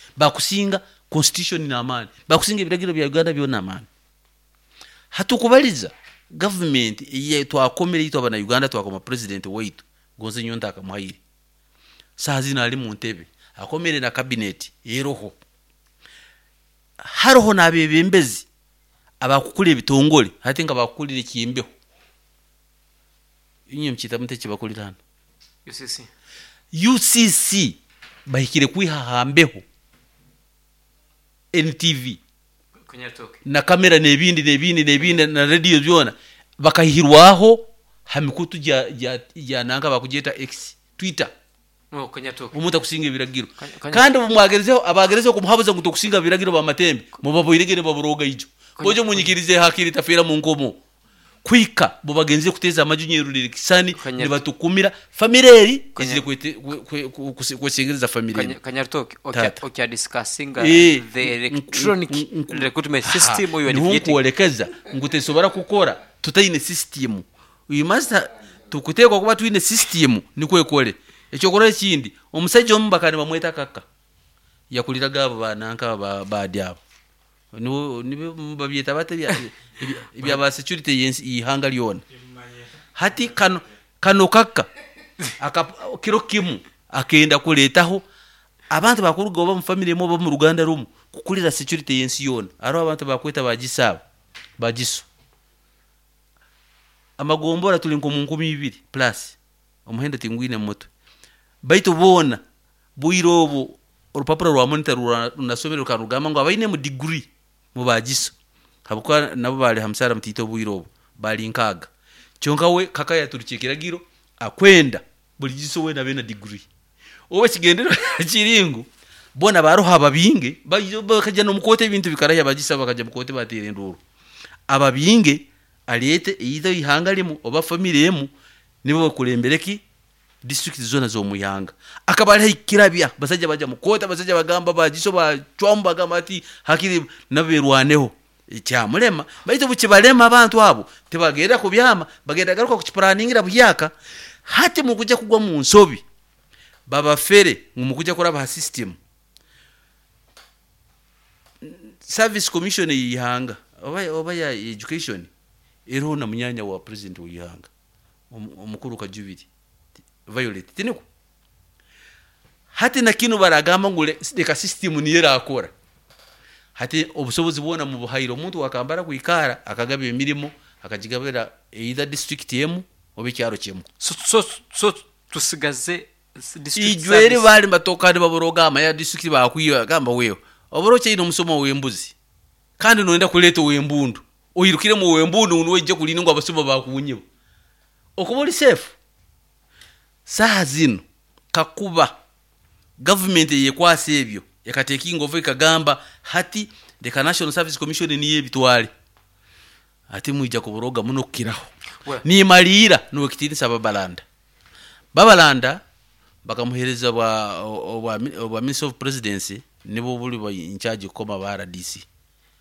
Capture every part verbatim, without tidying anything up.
bakusinga constitution na amani bakusinga ebiragiro bya Uganda byona amani hatukubaliza government iye twakomere ito abana Uganda twakoma president waitu gonze nyonta akamuhaire sazina ali mu ntebe akomere na cabinet yeroho haroho nabebembezi abakukule bitongole hati nga bakukulire kiyimbeho inyo mchita mteche bakulirana U C C U C C bahikire kwihahambeho N T V na kamera nebindi nebindi nebindi na radio byona bakahirwaho hamikutu ja ja, ja nanga bakujeta X Twitter no kanyatoke umuta kusinga ibiragiro kandi umwagerezeho abagerezeho kumuhabuza ngo tukusinga ibiragiro bamatembe mu baboyiregere baburoga ijo bojo munyikirize hakiri tafera mu ngomo kwika bo bagenze kuteza amajunyeru lirikisani ne batukumira familiari izire kwete kwesengereza familia kanyartoke okay okay discussing the electronic recruitment system you are kuolekeza ngute sobara kukora tutayine system uyu master tukutekwa kuba tuine system nikwe kole ekyo kora kindi omusajja omumbakane bamweta kaka yakuliraga abo bananka badyabo no nibe babyeta bate bya ba security yensi ihanga lyona hati kano kano kaka akakiro kimu akenda kuletaho abantu bakuruga oba mu family mo mu Ruganda rumu kukulira security yensi yona aro abantu bakweta bagisaba bagiso amagombora tulinko mu nkumi ibiri plus omuhenda tingwine moto baito bona buirobo urupapuro rwa monitor runasomero karugama ngo abayine mu degree mu bagiso habukwa nabo bali hamsara mtito buirobo bali nkaga chonka we kaka yaturikiragiro akwenda buli giso we na bena degree owe kigendero kiringo bona baroha ababinge bakaja no mukote ibintu bikaraya bagisa bakaja mukote batire nduru ababinge aliyete either ihanga limu oba family yemu nibo bakulembereki district zona zo muyanga akabali hikirabya basajja baja mukota basajja bagamba bagiso ba chwamba gamati hakiri naberwaneho icyamulema bayito bukibalema abantu abo tebagera ku byama bagenda garuka ku planningira buyaka hati mu kujya kugwa mu nsobi baba fere mu kujya kora ba system service commission yihanga oba oba ya education ero na munyanya wa president wihanga omukuru ka Jubili Violet tiniko hati na kino baragamba ngule deka system niyera akora hati obusobozi bona mu buhairo omuntu wakambara kuikara akagaba emirimo akajigabera either district yemu obikyaro kyemu so so so tusigaze district ijwere bali batokane baboroga ama ya district bakwiyo agamba wewe oboroche ino musomo wembuzi kandi noenda kuleta wembundu oyirukire mu wembundu unweje kulini ngo abasoma bakunyibo okuboli safe saa zino kakuba government yekwase ebyo yakatekinga ovo ikagamba hati the National Service Commission niye bitwale ati muija kuboroga muno kiraho well, ni malira no kitinisa babalanda babalanda bakamuhereza ba oba Minister of Presidency nibo buli ba in charge koma ba R D C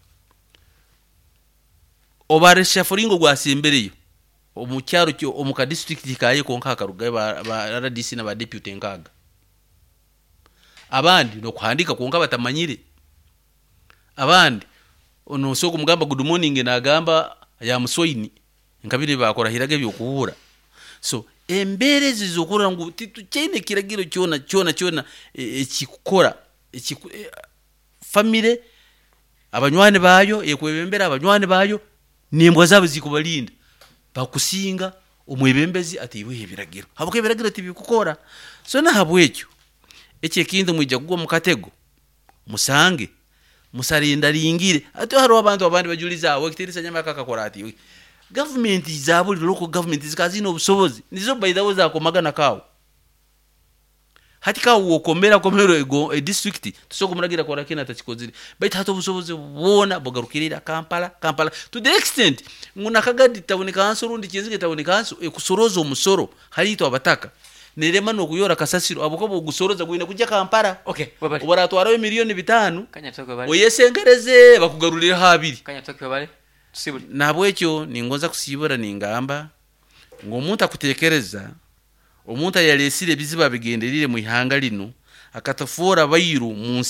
obaresha foringo gwasembere omukyaro cyo omuka district kaye konka karuga ba R D C na ba deputy nkaga abandi no kuhandika konka batamanyire abandi ono soko mugamba good morning na gamba ya muswini nkabire bakora hirage byo kuhura so embere zizokura ngo tituchene kiragiro cyona cyona cyona ekikora e, e, family abanywane bayo ekwebembera abanywane bayo nimbwa zabo zikubalinda bakusinga umwebembezi atiwe biragiro habuke biragiro tibikukora so na habwecyo eche kindi mwijja kugwa mukatego musange musarinda lingire ati haro abantu abandi bajuliza wakitirisa nyama kakakora ati government izabo local government zikazino obusobozi nizo baydawo za komagana kawo hati kawo okomera komero ego e district tusokumuragira kora kina tachikozire bayita hato obusobozi bona bogarukirira Kampala Kampala to the extent nguna kagadi taboneka ansurundi kinzige taboneka ansu ekusorozo musoro halito abataka nerema no kuyora kasasiro abuko gusoroza gwine kujya Kampala okay baratwara miliyoni bitanu kanyatoke bale oyesengereze bakugarurira habiri kanyatoke bale tusibura nabwecyo ningoza kusibura ningamba ngo umuntu akutekereza umuntu yalesire biziba bigenderire mu ihanga lino akatafora bayiru mu